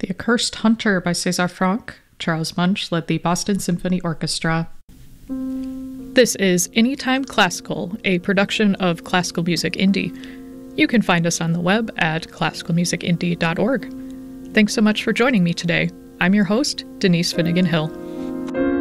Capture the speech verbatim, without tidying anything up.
The Accursed Hunter by César Franck. Charles Munch led the Boston Symphony Orchestra. This is Anytime Classical, a production of Classical Music Indie. You can find us on the web at classical music indie dot org. Thanks so much for joining me today. I'm your host, Denise Finnegan Hill.